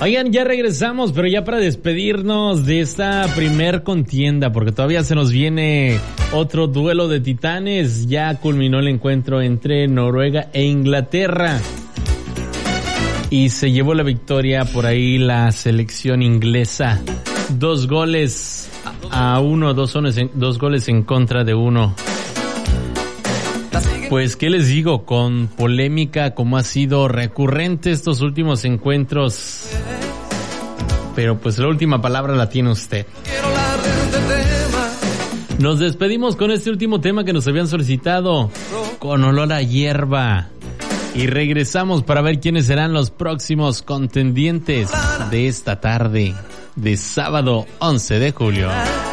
Oigan, ya regresamos, pero ya para despedirnos de esta primer contienda, porque todavía se nos viene otro duelo de titanes. Ya culminó el encuentro entre Noruega e Inglaterra y se llevó la victoria por ahí la selección inglesa. 2 goles a 1, 2 goles en contra de 1. Pues, ¿qué les digo? Con polémica como ha sido recurrente estos últimos encuentros. Pero pues la última palabra la tiene usted. Nos despedimos con este último tema que nos habían solicitado, con olor a hierba. Y regresamos para ver quiénes serán los próximos contendientes de esta tarde de sábado 11 de julio.